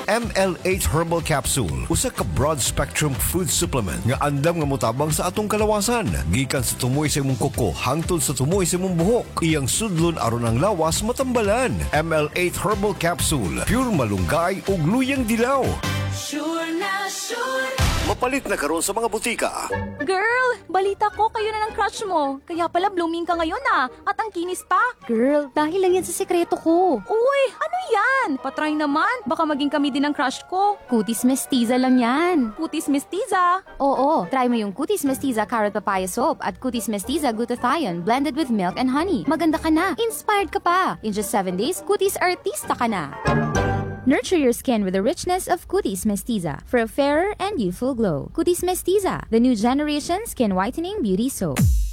ML8 Herbal Capsule, usa ka broad-spectrum food supplement nga andam nga motabang sa atong kalawasan. Gikan sa tumoy sa imong kuko hangtod sa tumoy sa imong buhok. Iyang sudlon aron ang lawas matambalan. ML8 Herbal Capsule, pure malunggay ug luyang dilaw. Sure na sure. Mapalit na karon sa mga butika. Girl, balita ko kayo na ng crush mo. Kaya pala blooming ka ngayon ah. At ang kinis pa. Girl, dahil lang yan sa sekreto ko. Uy, ano yan? Patry naman. Baka maging kami din ang crush ko. Cutis Mestiza lang yan. Cutis Mestiza. Oo, try mo yung Cutis Mestiza Carrot Papaya Soap at Cutis Mestiza Glutathione blended with milk and honey. Maganda ka na. Inspired ka pa. In just 7 days, Cutis Artista ka na. Nurture your skin with the richness of Cutis Mestiza for a fairer and youthful glow. Cutis Mestiza, the new generation skin whitening beauty soap.